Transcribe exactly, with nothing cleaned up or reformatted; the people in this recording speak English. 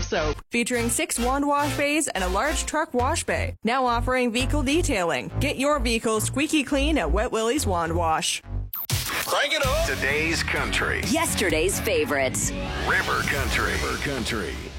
Soap, featuring six wand wash bays and a large truck wash bay. Now offering vehicle detailing. Get your vehicle squeaky clean at Wet Willie's Wand Wash. Crank it up. Today's country. Yesterday's favorites. River Country. River Country.